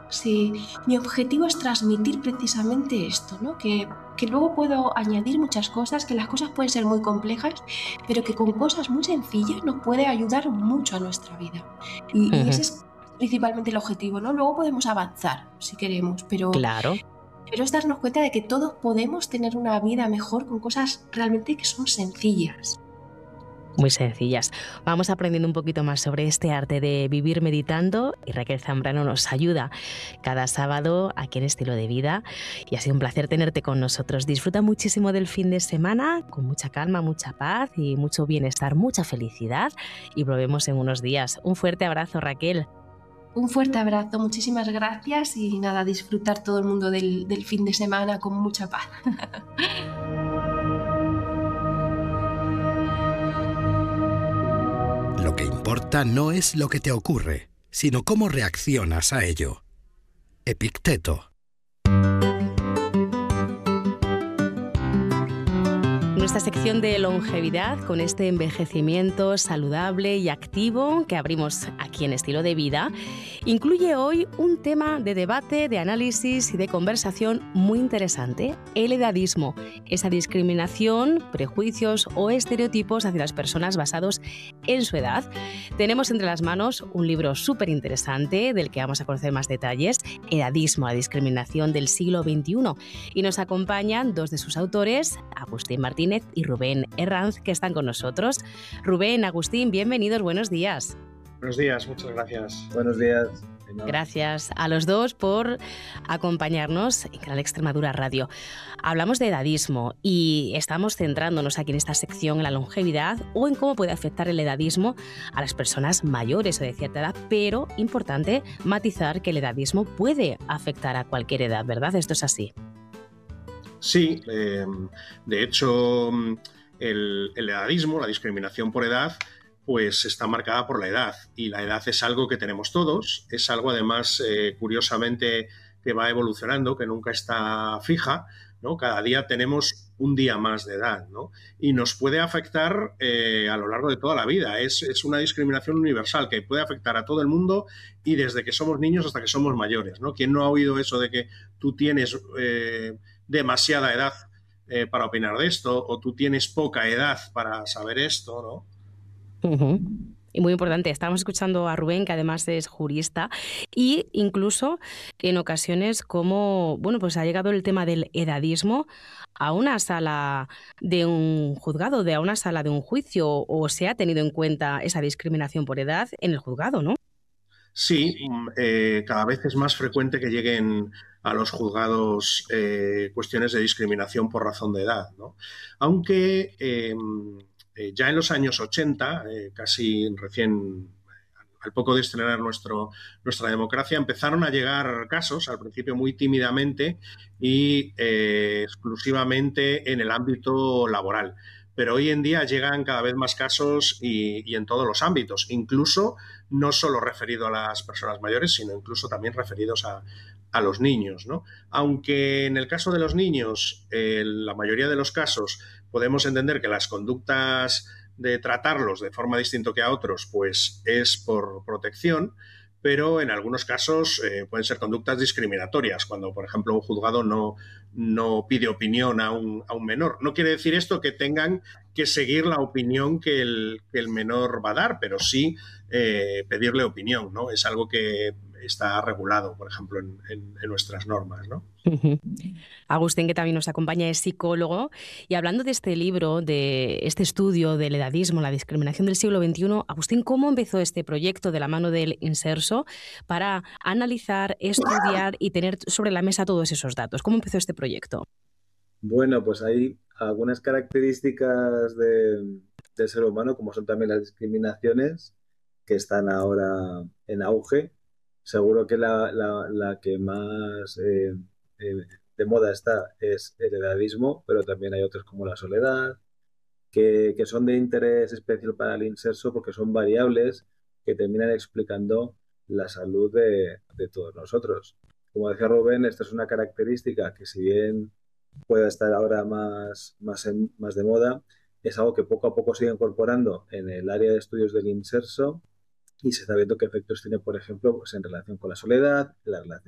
Sí, mi objetivo es transmitir precisamente esto, ¿no? Que luego puedo añadir muchas cosas, que las cosas pueden ser muy complejas, pero que con cosas muy sencillas nos puede ayudar mucho a nuestra vida. Y ese Ujú. es principalmente el objetivo, ¿no? Luego podemos avanzar si queremos, Claro. pero es darnos cuenta de que todos podemos tener una vida mejor con cosas realmente que son sencillas. Muy sencillas. Vamos aprendiendo un poquito más sobre este arte de vivir meditando y Raquel Zambrano nos ayuda cada sábado aquí en Estilo de Vida y ha sido un placer tenerte con nosotros. Disfruta muchísimo del fin de semana con mucha calma, mucha paz y mucho bienestar, mucha felicidad y volvemos en unos días. Un fuerte abrazo, Raquel. Un fuerte abrazo, muchísimas gracias y nada, disfrutar todo el mundo del fin de semana con mucha paz. Lo que importa no es lo que te ocurre, sino cómo reaccionas a ello. Epicteto. Nuestra sección de longevidad con este envejecimiento saludable y activo que abrimos aquí en Estilo de Vida incluye hoy un tema de debate, de análisis y de conversación muy interesante: el edadismo, esa discriminación, prejuicios o estereotipos hacia las personas basados en su edad. Tenemos entre las manos un libro súper interesante del que vamos a conocer más detalles: Edadismo, la discriminación del siglo XXI, y nos acompañan dos de sus autores, Agustín Martínez y Rubén Herranz, que están con nosotros. Rubén, Agustín, bienvenidos, buenos días. Buenos días, muchas gracias. Buenos días. Gracias a los dos por acompañarnos en Canal Extremadura Radio. Hablamos de edadismo y estamos centrándonos aquí en esta sección en la longevidad o en cómo puede afectar el edadismo a las personas mayores o de cierta edad, pero importante matizar que el edadismo puede afectar a cualquier edad, ¿verdad? Esto es así. Sí, de hecho, el edadismo, la discriminación por edad, pues está marcada por la edad, y la edad es algo que tenemos todos, es algo además, curiosamente, que va evolucionando, que nunca está fija, ¿no? Cada día tenemos un día más de edad, ¿no? Y nos puede afectar a lo largo de toda la vida. Es una discriminación universal que puede afectar a todo el mundo y desde que somos niños hasta que somos mayores, ¿no? ¿Quién no ha oído eso de que tú tienes demasiada edad para opinar de esto, o tú tienes poca edad para saber esto, ¿no? Uh-huh. Y muy importante, estamos escuchando a Rubén, que además es jurista, y incluso en ocasiones como, bueno, pues ha llegado el tema del edadismo a una sala de un juzgado, a una sala de un juicio, o se ha tenido en cuenta esa discriminación por edad en el juzgado, ¿no? Sí, cada vez es más frecuente que lleguen a los juzgados cuestiones de discriminación por razón de edad, ¿no? Aunque ya en los años 80, casi recién, al poco de estrenar nuestra democracia, empezaron a llegar casos, al principio muy tímidamente y exclusivamente en el ámbito laboral. Pero hoy en día llegan cada vez más casos y en todos los ámbitos, incluso no solo referido a las personas mayores, sino incluso también referidos a los niños, ¿no? Aunque en el caso de los niños, la mayoría de los casos, podemos entender que las conductas de tratarlos de forma distinta que a otros, pues es por protección, pero en algunos casos pueden ser conductas discriminatorias, cuando, por ejemplo, un juzgado no pide opinión a un menor. No quiere decir esto que tengan que seguir la opinión que el menor va a dar, pero sí pedirle opinión, ¿no? Es algo que está regulado, por ejemplo, en nuestras normas, ¿no? Uh-huh. Agustín, que también nos acompaña, es psicólogo, y hablando de este libro, de este estudio del edadismo, la discriminación del siglo XXI, Agustín, ¿cómo empezó este proyecto de la mano del Inserso para analizar, estudiar y tener sobre la mesa todos esos datos? ¿Cómo empezó este proyecto? Bueno, pues hay algunas características del ser humano, como son también las discriminaciones, que están ahora en auge. Seguro que la que más eh, de moda está es el edadismo, pero también hay otras como la soledad, que son de interés especial para el inserso porque son variables que terminan explicando la salud de todos nosotros. Como decía Rubén, esta es una característica que, si bien pueda estar ahora más de moda, es algo que poco a poco sigue incorporando en el área de estudios del inserso y se está viendo qué efectos tiene, por ejemplo, pues en relación con la soledad, la relación